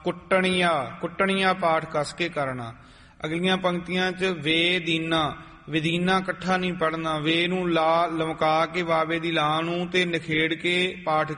ਕੁੱਟਣੀਆਂ ਪਾਠ ਕੱਸ ਕੇ ਕਰਨਾ। ਅਗਲੀਆਂ ਪੰਕਤੀਆਂ 'ਚ ਵੇ ਦੀਨਾ, ਵਿਦੀਨਾ ਇਕੱਠਾ ਨਹੀਂ ਪੜ੍ਹਨਾ। ਵੇ ਨੂੰ ਲਾ ਲਮਕਾ ਕੇ ਵਾਵੇ ਦੀ ਲਾ ਨੂੰ ਤੇ ਨਿਖੇੜ ਕੇ ਪਾਠ